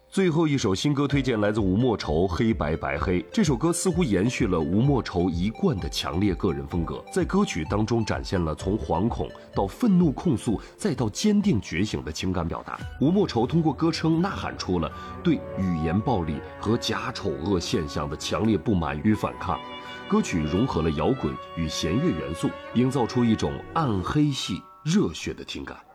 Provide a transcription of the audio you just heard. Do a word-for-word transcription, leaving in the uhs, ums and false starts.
最后一首新歌推荐来自吴莫愁，《黑白白黑》。这首歌似乎延续了吴莫愁一贯的强烈个人风格，在歌曲当中展现了从惶恐到愤怒控诉，再到坚定觉醒的情感表达。吴莫愁通过歌声呐喊出了对语言暴力和假丑恶现象的强烈不满与反抗。歌曲融合了摇滚与弦乐元素，营造出一种暗黑系热血的听感。